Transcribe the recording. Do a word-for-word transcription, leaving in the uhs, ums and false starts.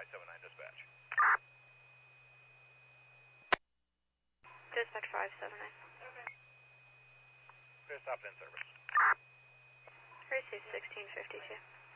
five seven nine, dispatch. Dispatch five seven nine. Clear, stopped in service. Receive sixteen fifty-two.